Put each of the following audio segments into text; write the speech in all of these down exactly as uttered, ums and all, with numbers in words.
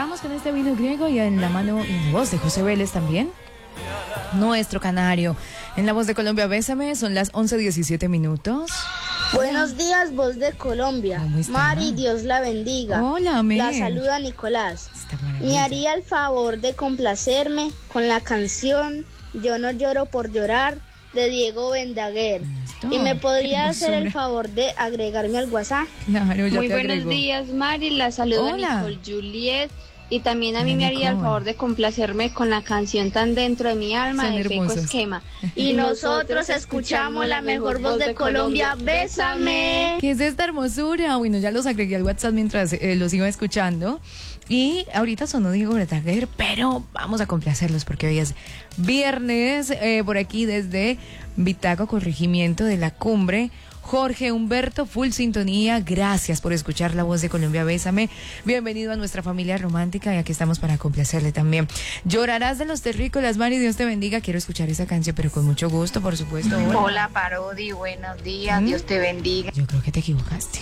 Vamos con este vino griego y en la mano y en la voz de José Vélez también. Nuestro canario. En la voz de Colombia, Bésame, son las once diecisiete minutos. Buenos días, voz de Colombia. ¿Cómo está? Mari, Dios la bendiga. Hola, amén. La saluda Nicolás. Está maravilla. Me haría el favor de complacerme con la canción Yo no lloro por llorar de Diego Vendaguer. Listo. Y me podría Qué hacer el hermosura. favor de agregarme al WhatsApp. Claro, ya Muy te buenos agrego. días, Mari. La saluda Hola. Nicole Juliet. Y también a Hola, mí me haría el Nicole. favor de complacerme con la canción Tan Dentro de mi Alma Son de Feco hermosos. Esquema. Y nosotros escuchamos la mejor voz de Colombia. Bésame. ¿Qué es esta hermosura? Bueno, ya los agregué al WhatsApp mientras eh, los iba escuchando. Y ahorita sonó Diego Verdaguer, pero vamos a complacerlos porque hoy es viernes. Eh, por aquí desde Vitaco, Corregimiento de la Cumbre. Jorge Humberto, full sintonía, gracias por escuchar la voz de Colombia, Bésame. Bienvenido a nuestra familia romántica y aquí estamos para complacerle también. Llorarás de los terrícolas, Mari, Dios te bendiga. Quiero escuchar esa canción, pero con mucho gusto, por supuesto. Hola, Hola Parodi, buenos días, ¿Mm? Dios te bendiga. Yo creo que te equivocaste.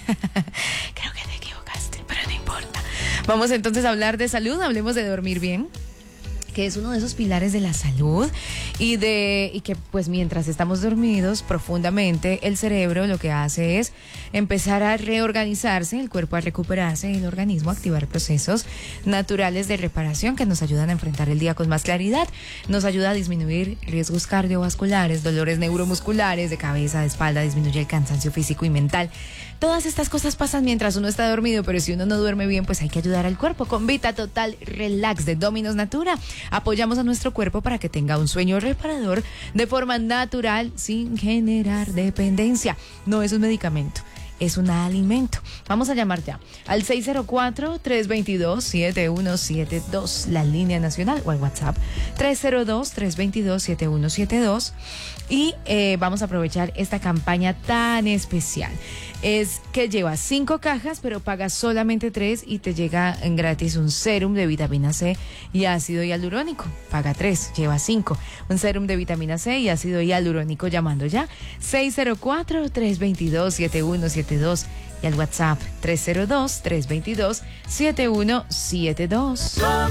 Creo que te equivocaste, pero no importa. Vamos entonces a hablar de salud, hablemos de dormir bien, que es uno de esos pilares de la salud y de y que pues mientras estamos dormidos profundamente el cerebro lo que hace es empezar a reorganizarse, el cuerpo a recuperarse, el organismo a activar procesos naturales de reparación que nos ayudan a enfrentar el día con más claridad, nos ayuda a disminuir riesgos cardiovasculares, dolores neuromusculares de cabeza, de espalda, disminuye el cansancio físico y mental. Todas estas cosas pasan mientras uno está dormido, pero si uno no duerme bien, pues hay que ayudar al cuerpo. Con Vita Total Relax de Dominos Natura, apoyamos a nuestro cuerpo para que tenga un sueño reparador de forma natural sin generar dependencia. No es un medicamento, es un alimento. Vamos a llamar ya al seis cero cuatro, tres dos dos, siete uno siete dos, la línea nacional, o al WhatsApp tres cero dos, tres dos dos, siete uno siete dos. Y eh, vamos a aprovechar esta campaña tan especial. Es que llevas cinco cajas, pero pagas solamente tres y te llega en gratis un serum de vitamina C y ácido hialurónico. Paga tres, lleva cinco. Un serum de vitamina C y ácido hialurónico llamando ya seis cero cuatro, tres dos dos, siete uno siete dos y al WhatsApp tres cero dos, tres dos dos, siete uno siete dos.